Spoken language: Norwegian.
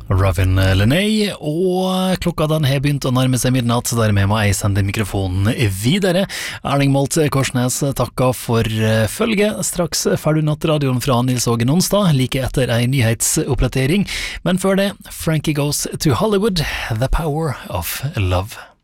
Ravin Lenay, og klokka den har begynt å nærme seg midnatt, så dermed må jeg sende mikrofonen videre. Erling Molt Korsnes takker for følget. Straks ferdig nattradioen fra Nils Åge Nonstad, like etter en nyhetsoppdatering. Men før det, Frankie Goes to Hollywood, The Power of Love.